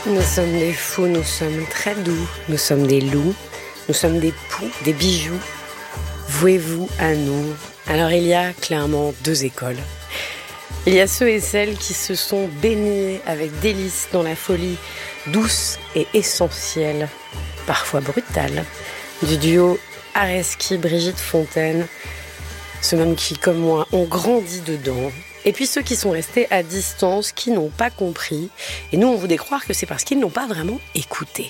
Nous sommes des fous, nous sommes très doux, nous sommes des loups, nous sommes des poux, des bijoux. Vouez-vous à nous. Alors il y a clairement deux écoles. Il y a ceux et celles qui se sont baignés avec délice dans la folie douce et essentielle, parfois brutale, du duo Areski-Brigitte Fontaine, ceux mêmes qui, comme moi, ont grandi dedans. Et puis ceux qui sont restés à distance, qui n'ont pas compris. Et nous, on voudrait croire que c'est parce qu'ils n'ont pas vraiment écouté.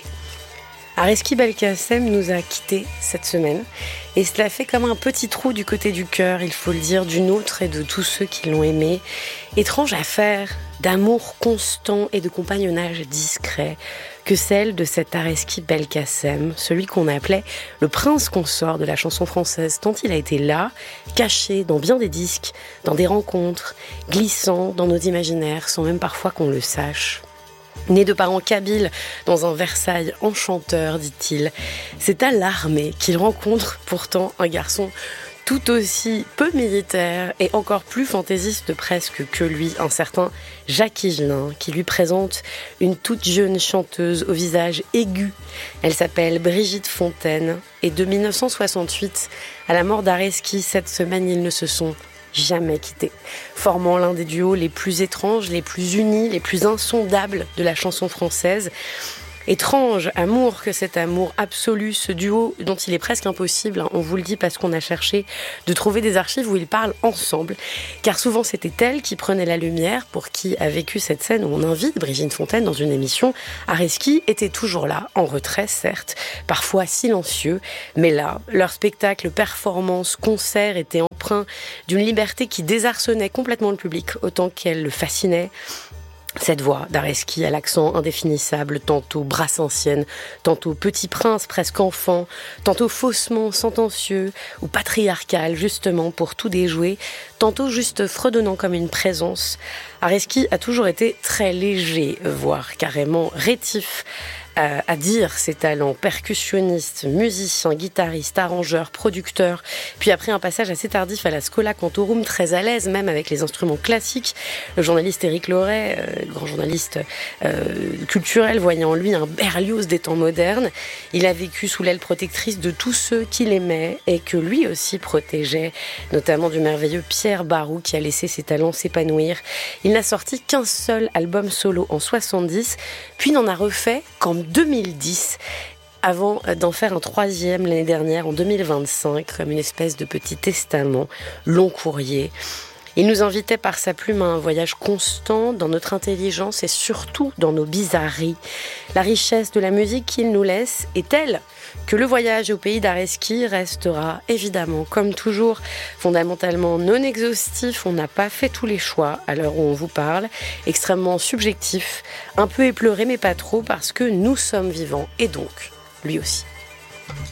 Areski Belkacem nous a quittés cette semaine. Et cela fait comme un petit trou du côté du cœur, il faut le dire, du nôtre et de tous ceux qui l'ont aimé. Étrange affaire d'amour constant et de compagnonnage discret que celle de cet Areski Belkacem, celui qu'on appelait le prince consort de la chanson française, tant il a été là, caché dans bien des disques, dans des rencontres, glissant dans nos imaginaires, sans même parfois qu'on le sache. Né de parents kabyles dans un Versailles enchanteur, dit-il, c'est à l'armée qu'il rencontre pourtant un garçon tout aussi peu militaire et encore plus fantaisiste presque que lui, un certain Jacques Higelin, qui lui présente une toute jeune chanteuse au visage aigu. Elle s'appelle Brigitte Fontaine et de 1968 à la mort d'Areski, cette semaine, ils ne se sont jamais quittés, formant l'un des duos les plus étranges, les plus unis, les plus insondables de la chanson française. Étrange amour que cet amour absolu, ce duo dont il est presque impossible, on vous le dit parce qu'on a cherché de trouver des archives où ils parlent ensemble, car souvent c'était elle qui prenait la lumière, pour qui a vécu cette scène où on invite Brigitte Fontaine dans une émission. Areski était toujours là, en retrait certes, parfois silencieux, mais là, leur spectacle, performance, concert était empreint d'une liberté qui désarçonnait complètement le public, autant qu'elle le fascinait. Cette voix d'Areski à l'accent indéfinissable, tantôt brassensienne, tantôt petit prince presque enfant, tantôt faussement sentencieux ou patriarcal justement pour tout déjouer, tantôt juste fredonnant comme une présence. Areski a toujours été très léger, voire carrément rétif à dire ses talents, percussionniste, musicien, guitariste, arrangeur, producteur, puis après un passage assez tardif à la Schola Cantorum, très à l'aise même avec les instruments classiques, le journaliste Éric Loret, grand journaliste culturel, voyant en lui un Berlioz des temps modernes. Il a vécu sous l'aile protectrice de tous ceux qu'il aimait et que lui aussi protégeait, notamment du merveilleux Pierre Barou qui a laissé ses talents s'épanouir. Il n'a sorti qu'un seul album solo en 70, puis n'en a refait qu'en 2010, avant d'en faire un troisième l'année dernière, en 2025, comme une espèce de petit testament, long courrier. Il nous invitait par sa plume à un voyage constant dans notre intelligence et surtout dans nos bizarreries. La richesse de la musique qu'il nous laisse est telle que le voyage au pays d'Areski restera évidemment, comme toujours, fondamentalement non exhaustif. On n'a pas fait tous les choix à l'heure où on vous parle, extrêmement subjectif, un peu éploré mais pas trop parce que nous sommes vivants et donc lui aussi.